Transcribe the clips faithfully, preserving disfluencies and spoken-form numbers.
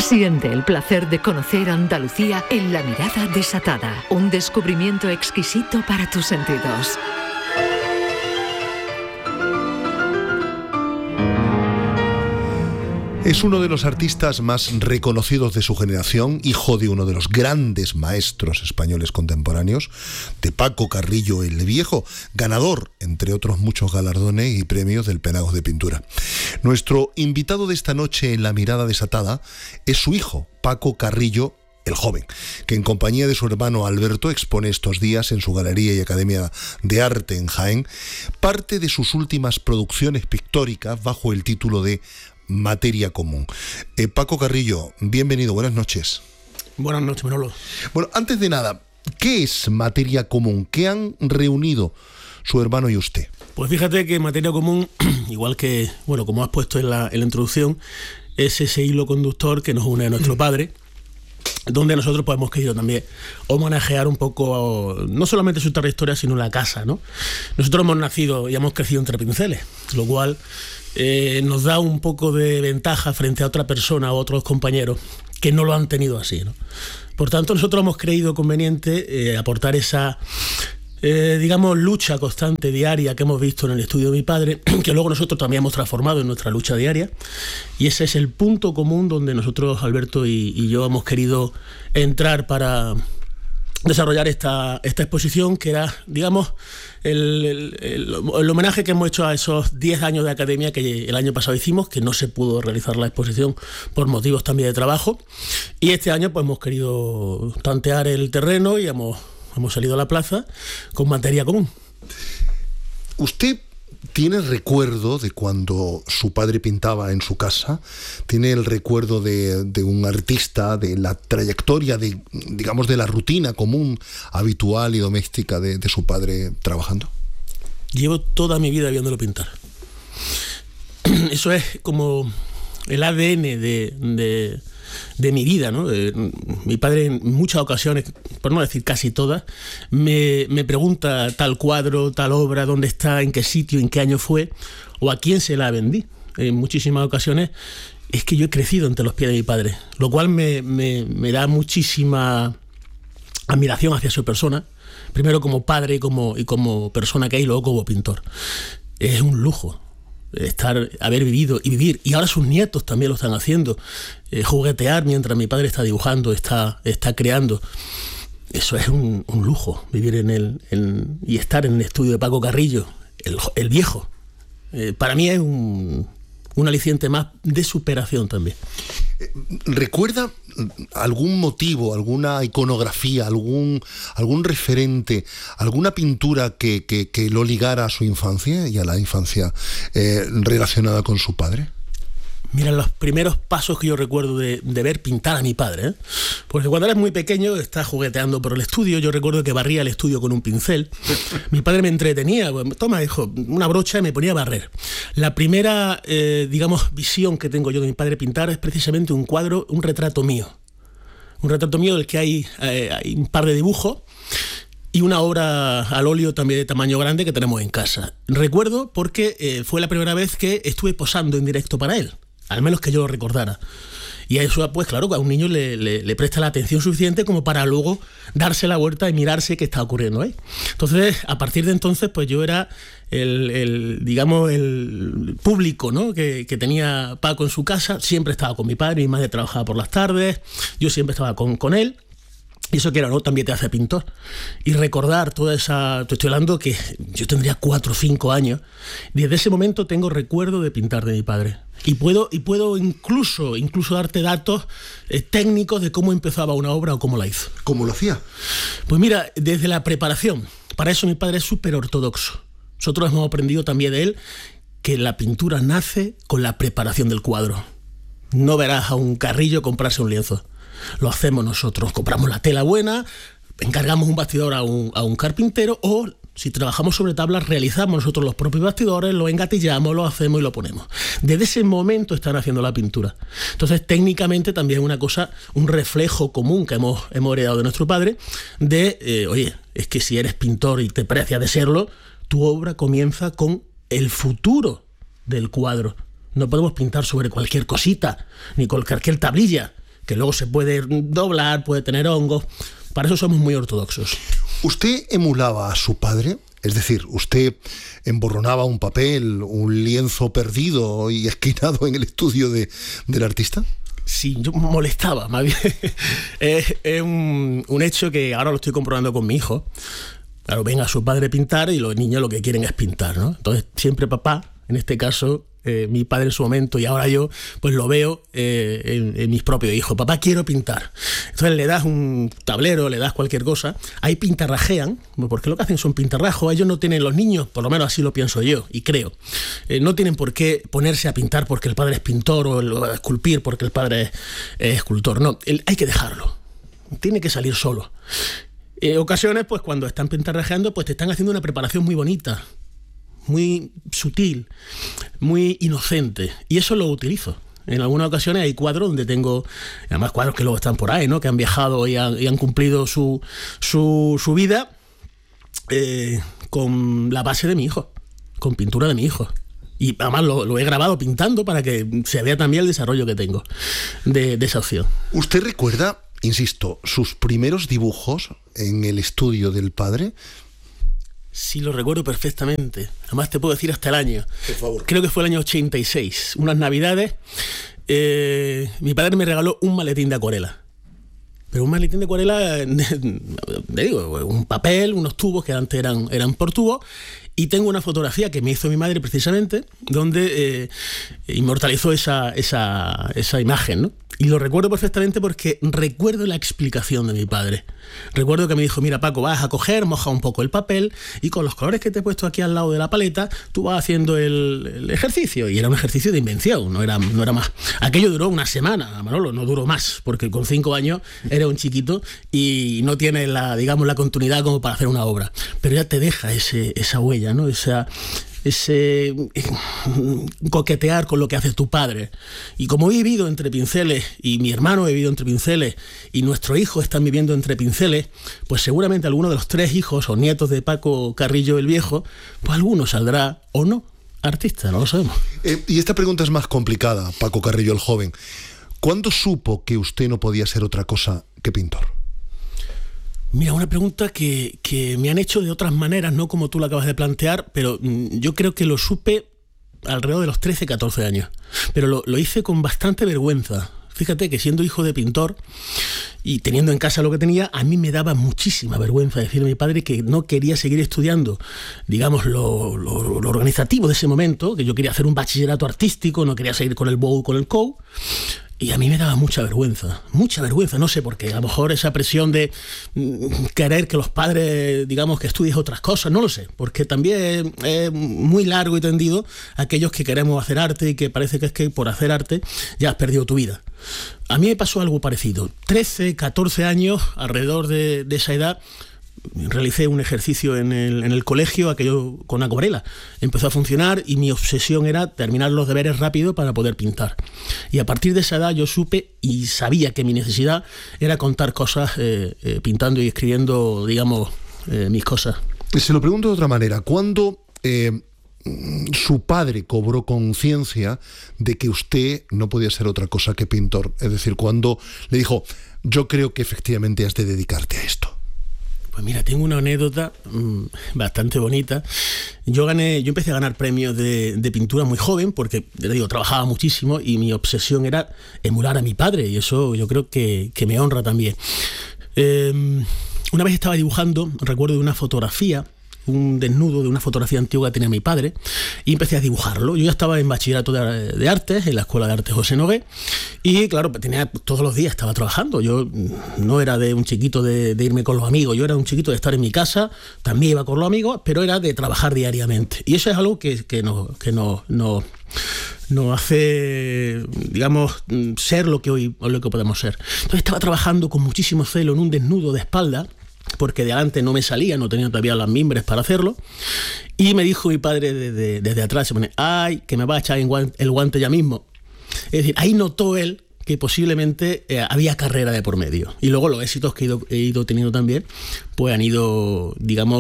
Siente el placer de conocer Andalucía en La Mirada Desatada, un descubrimiento exquisito para tus sentidos. Es uno de los artistas más reconocidos de su generación, hijo de uno de los grandes maestros españoles contemporáneos, de Paco Carrillo el Viejo, ganador, entre otros muchos galardones y premios del Penagos de Pintura. Nuestro invitado de esta noche en La Mirada Desatada es su hijo, Paco Carrillo el Joven, que en compañía de su hermano Alberto expone estos días en su Galería y Academia de Arte en Jaén parte de sus últimas producciones pictóricas bajo el título de Materia Común. Eh, Paco Carrillo, bienvenido, buenas noches. Buenas noches, Manolo. Bueno, antes de nada, ¿qué es Materia Común? ¿Qué han reunido su hermano y usted? Pues fíjate que Materia Común, igual que, bueno, como has puesto en la, en la introducción, es ese hilo conductor que nos une a nuestro padre, donde nosotros pues, hemos querido también homenajear un poco, no solamente su trayectoria, sino la casa, ¿no? Nosotros hemos nacido y hemos crecido entre pinceles, lo cual eh, nos da un poco de ventaja frente a otra persona o otros compañeros que no lo han tenido así, ¿no? Por tanto, nosotros hemos creído conveniente eh, aportar esa, eh, digamos, lucha constante, diaria, que hemos visto en el estudio de mi padre, que luego nosotros también hemos transformado en nuestra lucha diaria, y ese es el punto común donde nosotros, Alberto y, y yo, hemos querido entrar para desarrollar esta, esta exposición, que era, digamos, el, el, el, el homenaje que hemos hecho a esos diez años de academia que el año pasado hicimos, que no se pudo realizar la exposición por motivos también de trabajo, y este año pues hemos querido tantear el terreno y hemos, hemos salido a la plaza con Materia Común. ¿Usted tiene recuerdo de cuando su padre pintaba en su casa? ¿Tiene el recuerdo de, de un artista, de la trayectoria, de, digamos, de la rutina común, habitual y doméstica de, de su padre trabajando? Llevo toda mi vida viéndolo pintar. Eso es como el A D N de, de, de mi vida, ¿no? Eh, mi padre en muchas ocasiones, por no decir casi todas, me, me pregunta tal cuadro, tal obra, dónde está, en qué sitio, en qué año fue, o a quién se la vendí. En muchísimas ocasiones es que yo he crecido entre los pies de mi padre, lo cual me, me, me da muchísima admiración hacia su persona, primero como padre y como, y como persona que hay, y luego como pintor. Es un lujo estar, haber vivido y vivir, y ahora sus nietos también lo están haciendo, eh, juguetear mientras mi padre está dibujando, está, está creando. Eso es un, un lujo, vivir en el en, y estar en el estudio de Paco Carrillo, el, el Viejo. Eh, para mí es un, un aliciente más de superación también. ¿Recuerda algún motivo, alguna iconografía, algún, algún referente, alguna pintura que, que, que lo ligara a su infancia y a la infancia eh, relacionada con su padre? Mira, los primeros pasos que yo recuerdo de, de ver pintar a mi padre, ¿eh? Porque cuando eres muy pequeño estás jugueteando por el estudio. Yo recuerdo que barría el estudio con un pincel. Mi padre me entretenía, toma, hijo, una brocha, y me ponía a barrer. La primera, eh, digamos, visión que tengo yo de mi padre pintar es precisamente un cuadro, un retrato mío. Un retrato mío del que hay, eh, hay un par de dibujos y una obra al óleo también de tamaño grande que tenemos en casa. Recuerdo porque eh, fue la primera vez que estuve posando en directo para él, al menos que yo lo recordara. Y a eso, pues claro, a un niño le, le, le presta la atención suficiente como para luego darse la vuelta y mirarse qué está ocurriendo ahí. Entonces, a partir de entonces, pues yo era el, el digamos, el público, ¿no?, que, que tenía Paco en su casa. Siempre estaba con mi padre, mi madre trabajaba por las tardes, yo siempre estaba con, con él. Y eso que era, ¿no?, también te hace pintor. Y recordar toda esa... Te estoy hablando que yo tendría cuatro o cinco años. Desde ese momento tengo recuerdo de pintar de mi padre. Y puedo, y puedo incluso, incluso darte datos eh, técnicos de cómo empezaba una obra o cómo la hizo. ¿Cómo lo hacía? Pues mira, desde la preparación. Para eso mi padre es súper ortodoxo. Nosotros hemos aprendido también de él que la pintura nace con la preparación del cuadro. No verás a un Carrillo comprarse un lienzo. Lo hacemos nosotros, compramos la tela buena, encargamos un bastidor a un, a un carpintero, o si trabajamos sobre tablas, realizamos nosotros los propios bastidores, lo engatillamos, lo hacemos y lo ponemos. Desde ese momento están haciendo la pintura. Entonces, técnicamente también es una cosa, un reflejo común que hemos, hemos heredado de nuestro padre, de, eh, oye, es que si eres pintor y te precias de serlo, tu obra comienza con el futuro del cuadro. No podemos pintar sobre cualquier cosita, ni con cualquier tablilla. que luego se puede doblar, puede tener hongos. Para eso somos muy ortodoxos. ¿Usted emulaba a su padre? Es decir, ¿usted emborronaba un papel, un lienzo perdido y esquinado en el estudio de, del artista? Sí, yo molestaba, más bien. es es un, un hecho que ahora lo estoy comprobando con mi hijo. Claro, ven a su padre a pintar y los niños lo que quieren es pintar, ¿no? Entonces, siempre papá, en este caso, eh, mi padre en su momento y ahora yo, pues lo veo eh, en, en mis propios hijos. Papá, quiero pintar. Entonces le das un tablero, le das cualquier cosa. Ahí pintarrajean, porque lo que hacen son pintarrajos. Ellos no tienen, los niños, por lo menos así lo pienso yo y creo, eh, no tienen por qué ponerse a pintar porque el padre es pintor o, el, o a esculpir porque el padre es, es escultor. No, el, hay que dejarlo. Tiene que salir solo. Eh, ocasiones, pues cuando están pintarrajeando, pues te están haciendo una preparación muy bonita, muy sutil, muy inocente, y eso lo utilizo. En algunas ocasiones hay cuadros donde tengo, además cuadros que luego están por ahí, ¿no? Que han viajado y han, y han cumplido su, su, su vida eh, con la base de mi hijo, con pintura de mi hijo. Y además lo, lo he grabado pintando para que se vea también el desarrollo que tengo de, de esa opción. ¿Usted recuerda, insisto, sus primeros dibujos en el estudio del padre? Sí, lo recuerdo perfectamente. Además te puedo decir hasta el año. Por favor. Creo que fue el año ochenta y seis. Unas navidades, eh, mi padre me regaló un maletín de acuarela. Pero un maletín de acuarela, te digo, un papel, unos tubos que antes eran, eran por tubo. Y tengo una fotografía que me hizo mi madre precisamente, donde eh, inmortalizó esa, esa, esa imagen, ¿no? Y lo recuerdo perfectamente porque recuerdo la explicación de mi padre. Recuerdo que me dijo, mira Paco, vas a coger, moja un poco el papel y con los colores que te he puesto aquí al lado de la paleta, tú vas haciendo el, el ejercicio. Y era un ejercicio de invención, no era, no era más. Aquello duró una semana, Manolo, no duró más, porque con cinco años era un chiquito y no tiene la, digamos, la continuidad como para hacer una obra. Pero ya te deja ese, esa huella, ¿no? Esa... ese coquetear con lo que hace tu padre. Y como he vivido entre pinceles y mi hermano ha vivido entre pinceles y nuestros hijos están viviendo entre pinceles, pues seguramente alguno de los tres hijos o nietos de Paco Carrillo el Viejo, pues alguno saldrá o no artista, no lo sabemos. Eh, y esta pregunta es más complicada, Paco Carrillo el Joven. ¿Cuándo supo que usted no podía ser otra cosa que pintor? Mira, una pregunta que, que me han hecho de otras maneras, no como tú la acabas de plantear, pero mm, yo creo que lo supe alrededor de los trece, catorce años. Pero lo, lo hice con bastante vergüenza. Fíjate que siendo hijo de pintor y teniendo en casa lo que tenía, a mí me daba muchísima vergüenza decirle a mi padre que no quería seguir estudiando, digamos, lo, lo, lo organizativo de ese momento, que yo quería hacer un bachillerato artístico, no quería seguir con el B O U, con el C O U. Y a mí me daba mucha vergüenza, mucha vergüenza, no sé por qué. A lo mejor esa presión de mm, querer que los padres, digamos, que estudies otras cosas, no lo sé. Porque también es muy largo y tendido aquellos que queremos hacer arte y que parece que es que por hacer arte ya has perdido tu vida. A mí me pasó algo parecido. trece, catorce años, alrededor de, de esa edad, realicé un ejercicio en el, en el colegio, aquello con acuarela. Empezó a funcionar y mi obsesión era terminar los deberes rápido para poder pintar. Y a partir de esa edad yo supe y sabía que mi necesidad era contar cosas eh, eh, pintando y escribiendo, digamos, eh, mis cosas. Se lo pregunto de otra manera. ¿Cuándo eh, su padre cobró conciencia de que usted no podía ser otra cosa que pintor? Es decir, cuando le dijo, yo creo que efectivamente has de dedicarte a esto. Pues mira, tengo una anécdota mmm, bastante bonita. Yo gané, yo empecé a ganar premios de, de pintura muy joven porque, te digo, trabajaba muchísimo y mi obsesión era emular a mi padre y eso yo creo que, que me honra también. Eh, una vez estaba dibujando, recuerdo de una fotografía, un desnudo de una fotografía antigua que tenía mi padre y empecé a dibujarlo. Yo ya estaba en bachillerato de, de artes, en la Escuela de Arte José Nogué y claro, tenía todos los días estaba trabajando. Yo no era de un chiquito de, de irme con los amigos, yo era un chiquito de estar en mi casa, también iba con los amigos, pero era de trabajar diariamente. Y eso es algo que, que nos que no, no, no hace, digamos, ser lo que hoy lo que podemos ser. Entonces estaba trabajando con muchísimo celo en un desnudo de espalda, porque de adelante no me salía, no tenía todavía las mimbres para hacerlo, y me dijo mi padre desde, desde atrás, se pone, ay, que me va a echar el guante ya mismo. Es decir, ahí notó él que posiblemente eh, había carrera de por medio, y luego los éxitos que he ido, he ido teniendo también, pues han ido, digamos,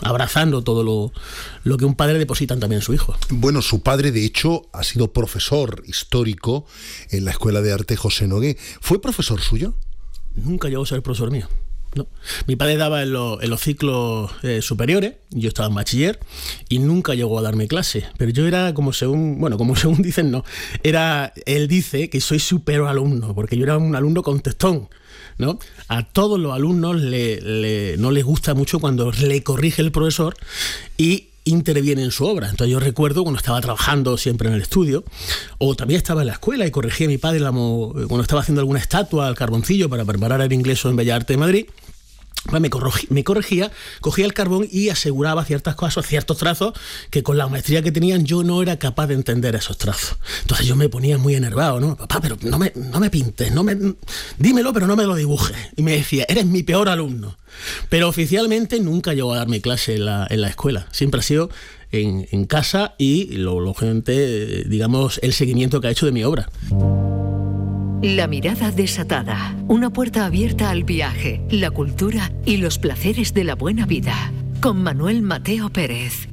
abrazando todo lo, lo que un padre deposita también en su hijo. Bueno, su padre, de hecho, ha sido profesor histórico en la Escuela de Arte José Nogué. ¿Fue profesor suyo? Nunca llegó a ser profesor mío. No. Mi padre daba en, lo, en los ciclos eh, superiores, yo estaba en bachiller y nunca llegó a darme clase, pero yo era como según, bueno, como según dicen, no, era, él dice que soy súper alumno, porque yo era un alumno contestón, ¿no? A todos los alumnos le, le, no les gusta mucho cuando le corrige el profesor y interviene en su obra. Entonces yo recuerdo cuando estaba trabajando siempre en el estudio, o también estaba en la escuela y corregía a mi padre la, cuando estaba haciendo alguna estatua al carboncillo para preparar el ingreso en Bellas Artes de Madrid. Me corregía, me corregía, cogía el carbón y aseguraba ciertas cosas, ciertos trazos que con la maestría que tenían yo no era capaz de entender esos trazos. Entonces yo me ponía muy enervado, ¿no? Papá, pero no me, no me pintes, no me, dímelo, pero no me lo dibujes. Y me decía, eres mi peor alumno. Pero oficialmente nunca llegó a darme clase en la, en la escuela. Siempre ha sido en, en casa y, lo, lógicamente, digamos, el seguimiento que ha hecho de mi obra. La mirada desatada, una puerta abierta al viaje, la cultura y los placeres de la buena vida, con Manuel Mateo Pérez.